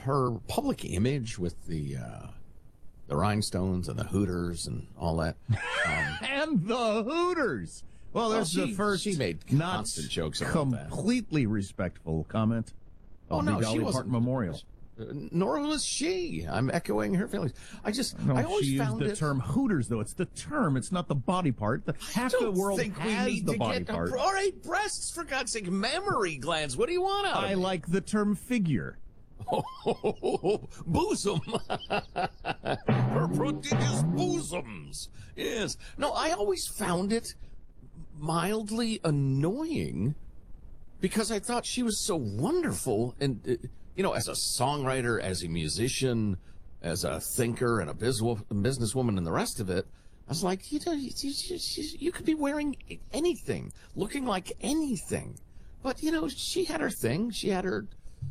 her public image with the rhinestones and the Hooters and all that. And the Hooters. Well, there's the first. She made constant jokes about that. Completely respectful comment. Oh, no, Dolly she Parton wasn't. Memorial. Nor was she. I'm echoing her feelings. I always she found used the term Hooters, though. It's the term. It's not the body part. Half the world has the body part. All right, breasts, for God's sake, mammary glands. What do you want out of me? I like the term figure. Oh, bosom. Her prodigious bosoms. Yes. No, I always found it mildly annoying because I thought she was so wonderful. And, as a songwriter, as a musician, as a thinker and a businesswoman and the rest of it, I was like, you could be wearing anything, looking like anything. But, she had her thing. She had her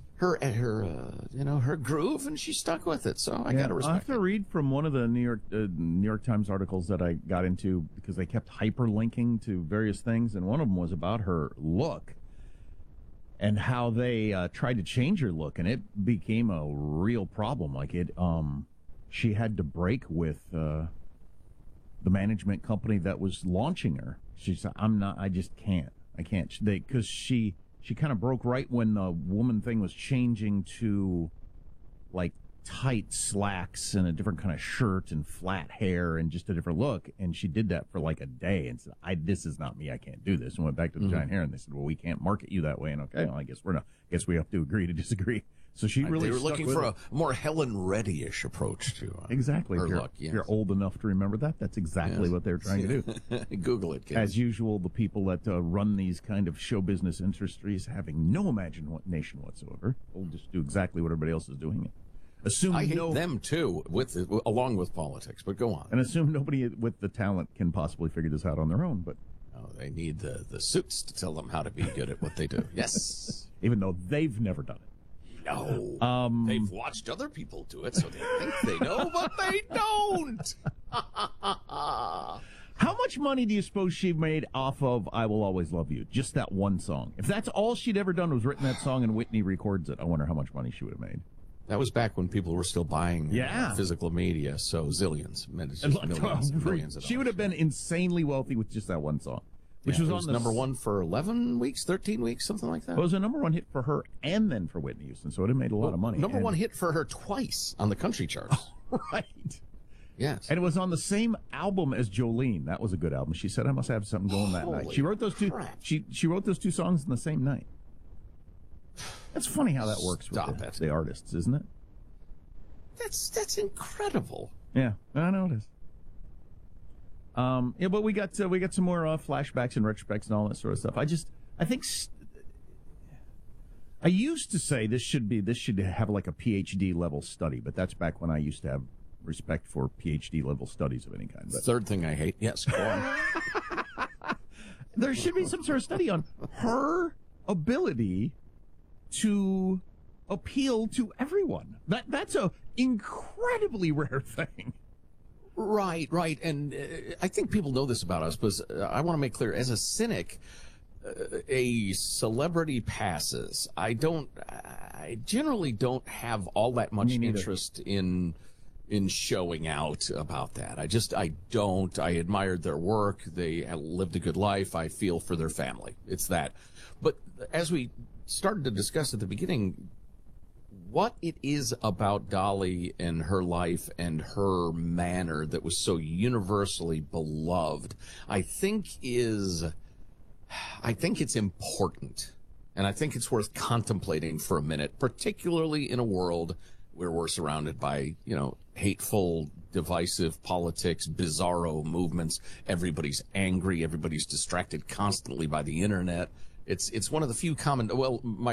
groove, and she stuck with it. So I got to respect it. I have to read from one of the New York Times articles that I got into because they kept hyperlinking to various things, and one of them was about her look and how they tried to change her look, and it became a real problem. Like she had to break with the management company that was launching her. She said, I just can't. I can't. Because she kind of broke right when the woman thing was changing to like tight slacks and a different kind of shirt and flat hair and just a different look. And she did that for like a day and said, this is not me. I can't do this. And went back to the giant hair and they said, well, we can't market you that way. And okay, well, I guess we have to agree to disagree. So she really they were looking for a more Helen Reddy-ish approach to exactly. her If look. Yes. you're old enough to remember that. That's exactly what they were trying to do. Google it, kids. As usual, the people that run these kind of show business industries having no imagination whatsoever will just do exactly what everybody else is doing. I hate them too, along with politics. But go on. And assume nobody with the talent can possibly figure this out on their own. But they need the suits to tell them how to be good at what they do. Yes, even though they've never done it. No, they've watched other people do it, so they think they know, but they don't. How much money do you suppose she made off of "I Will Always Love You"? Just that one song. If that's all she'd ever done was written that song and Whitney records it, I wonder how much money she would have made. That was back when people were still buying physical media, so zillions, millions of dollars. She would have been insanely wealthy with just that one song. Which was on the number one for 11 weeks, 13 weeks, something like that. Well, it was a number one hit for her and then for Whitney Houston, so it had made a lot of money. Number one hit for her twice on the country charts. Right. Yes. And it was on the same album as Jolene. That was a good album. She said, I must have something going that night. She wrote those two. She wrote those two songs in the same night. That's funny how that works with the artists, isn't it? That's incredible. Yeah, I know it is. But we got some more flashbacks and retrospects and all that sort of stuff. I used to say this should have like a PhD level study, but that's back when I used to have respect for PhD level studies of any kind. But third thing I hate. Yes, go on. There should be some sort of study on her ability to appeal to everyone. That's a incredibly rare thing. Right. And I think people know this about us, because I want to make clear, as a cynic, a celebrity passes. I generally don't have all that much interest in showing out about that. I don't. I admired their work. They lived a good life. I feel for their family. It's that. But as we started to discuss at the beginning, what it is about Dolly and her life and her manner that was so universally beloved, I think it's important. And I think it's worth contemplating for a minute, particularly in a world where we're surrounded by, hateful, divisive politics, bizarro movements. Everybody's angry. Everybody's distracted constantly by the internet. It's one of the few my